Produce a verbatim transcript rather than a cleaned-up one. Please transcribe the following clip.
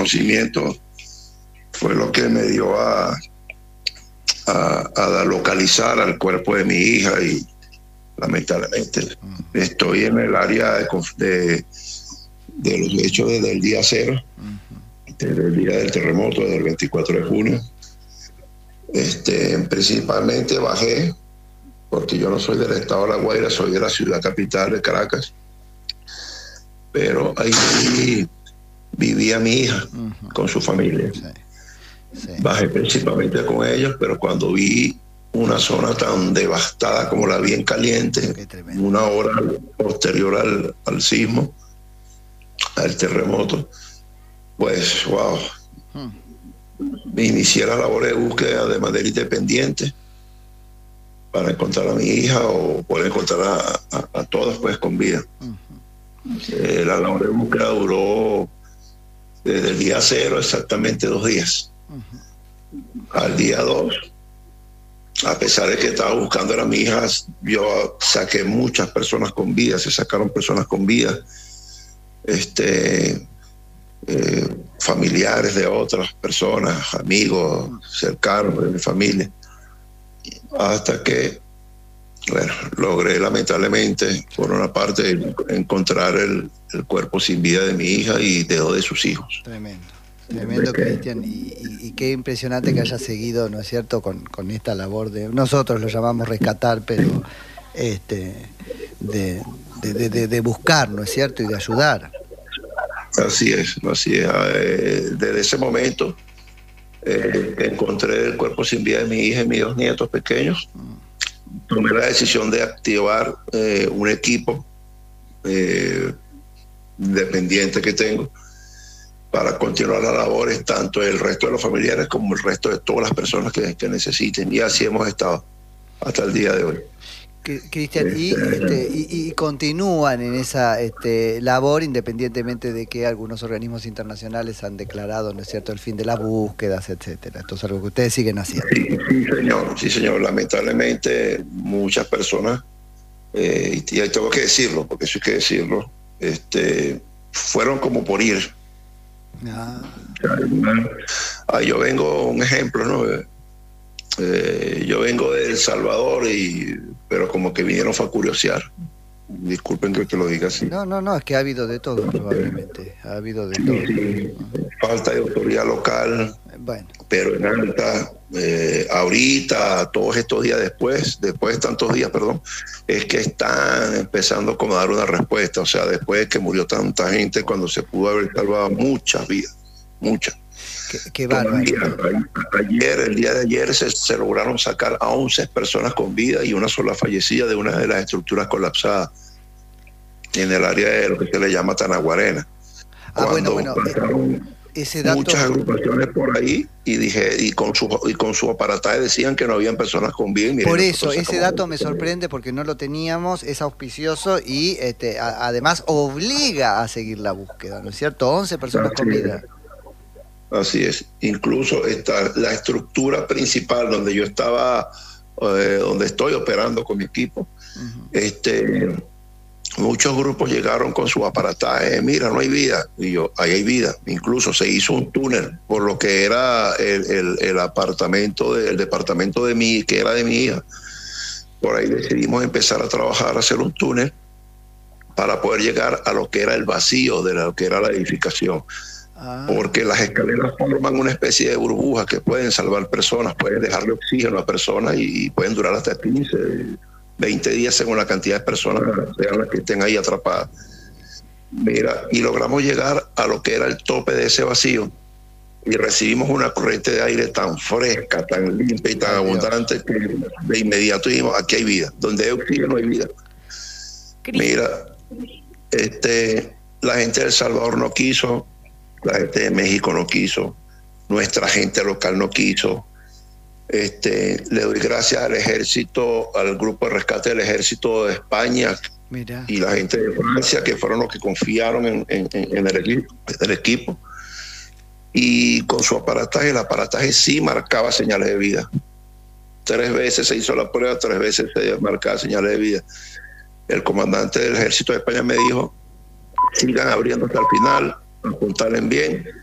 reconocimiento fue lo que me dio a, a, a localizar al cuerpo de mi hija y lamentablemente uh-huh. estoy en el área de, de, de los hechos desde el día cero, uh-huh. desde el día del terremoto, desde el veinticuatro de junio. Este, principalmente bajé, porque yo no soy del estado de La Guaira, soy de la ciudad capital de Caracas, pero ahí vivía mi hija uh-huh. con su familia. Sí. Sí. Bajé principalmente con ellos, pero cuando vi una zona tan devastada como la vi en Caliente, una hora posterior al, al sismo, al terremoto, pues wow, hmm. inicié la labor de búsqueda de manera independiente para encontrar a mi hija o poder encontrar a, a, a todas pues con vida. Uh-huh. eh, la labor de búsqueda duró desde el día cero exactamente dos días. Uh-huh. Al día dos, a pesar de que estaba buscando a mi hija, yo saqué muchas personas con vida, se sacaron personas con vida, este, eh, familiares de otras personas, amigos cercanos de mi familia, hasta que, bueno, logré lamentablemente, por una parte, encontrar el, el cuerpo sin vida de mi hija y de dos de sus hijos. Tremendo. Tremendo, Cristian, y, y, y qué impresionante que haya seguido, ¿no es cierto?, con, con esta labor de, nosotros lo llamamos rescatar, pero este de, de, de, de buscar, ¿no es cierto?, y de ayudar. Así es, así es. Eh, desde ese momento eh, que encontré el cuerpo sin vida de mi hija y mis dos nietos pequeños, mm. tomé la decisión de activar eh, un equipo eh, independiente que tengo para continuar las labores, tanto el resto de los familiares como el resto de todas las personas que, que necesiten. Y así hemos estado hasta el día de hoy. Cristian, este, y, este, y, y continúan en esa este, labor, independientemente de que algunos organismos internacionales han declarado, ¿no es cierto?, el fin de las búsquedas, etcétera. Esto es algo que ustedes siguen haciendo. Sí, sí, señor. Sí, señor. Lamentablemente, muchas personas, eh, y, y tengo que decirlo, porque eso hay que decirlo, este, fueron como por ir. Ah. Ah, yo vengo, un ejemplo, ¿no? Eh, yo vengo de El Salvador, y, pero como que vinieron fue a curiosear. Disculpen que te lo diga así. No, no, no, es que ha habido de todo, probablemente. Ha habido de sí, todo. Sí. Falta de autoridad local, bueno. Pero en alta, eh, ahorita, todos estos días después, después de tantos días, perdón, es que están empezando como a dar una respuesta. O sea, después de que murió tanta gente, cuando se pudo haber salvado muchas vidas, muchas. Qué, qué bárbaro. Ayer, el día de ayer, se, se lograron sacar a once personas con vida y una sola fallecida de una de las estructuras colapsadas en el área de lo que se le llama Tanaguarena. Ah, bueno, bueno. Eh, ese dato... Muchas agrupaciones por ahí y dije y con su y con su aparataje decían que no habían personas con vida. Miren, por eso, ese dato me sorprende porque no lo teníamos, es auspicioso y este, a, además obliga a seguir la búsqueda, ¿no es cierto? once personas con vida. Así es. Incluso está la estructura principal donde yo estaba, eh, donde estoy operando con mi equipo. Uh-huh. Este, muchos grupos llegaron con su aparataje. Mira, no hay vida. Y yo, ahí hay vida. Incluso se hizo un túnel por lo que era el, el, el apartamento, de, el departamento de mi, que era de mi hija. Por ahí decidimos empezar a trabajar, a hacer un túnel para poder llegar a lo que era el vacío de lo que era la edificación. Ah. Porque las escaleras forman una especie de burbujas que pueden salvar personas, pueden dejarle oxígeno a personas y pueden durar hasta quince, veinte días según la cantidad de personas sean las que estén ahí atrapadas. Mira, y logramos llegar a lo que era el tope de ese vacío y recibimos una corriente de aire tan fresca, tan limpia y tan Ay, abundante Dios. Que de inmediato dijimos, aquí hay vida, donde hay oxígeno hay vida. Mira, este, la gente de El Salvador no quiso, la gente de México no quiso, nuestra gente local no quiso. Este, le doy gracias al ejército, al grupo de rescate del ejército de España. Mira. Y la gente de Francia, que fueron los que confiaron en, en, en, el, equipo, en el equipo. Y con su aparataje, el aparataje sí marcaba señales de vida. Tres veces se hizo la prueba, tres veces se marcaba señales de vida. El comandante del ejército de España me dijo, sigan abriendo hasta el final, apuntarle bien,